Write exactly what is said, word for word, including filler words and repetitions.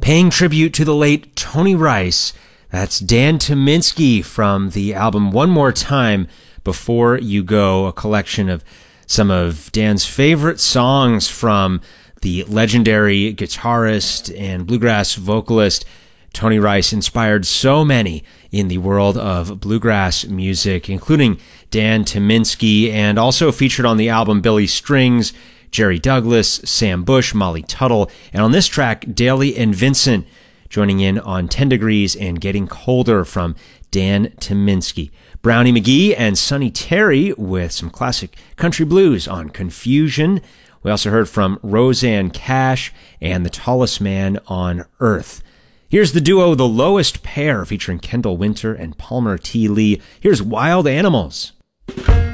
Paying tribute to the late Tony Rice, that's Dan Tyminski from the album One More Time Before You Go, a collection of some of Dan's favorite songs from the legendary guitarist and bluegrass vocalist Tony Rice. Inspired so many in the world of bluegrass music, including Dan Tyminski, and also featured on the album Billy Strings, Jerry Douglas, Sam Bush, Molly Tuttle, and on this track, Daly and Vincent joining in on ten degrees and Getting Colder from Dan Tyminski. Brownie McGhee and Sonny Terry with some classic country blues on Confusion. We also heard from Rosanne Cash and The Tallest Man on Earth. Here's the duo The Lowest Pair featuring Kendall Winter and Palmer T. Lee. Here's Wild Animals.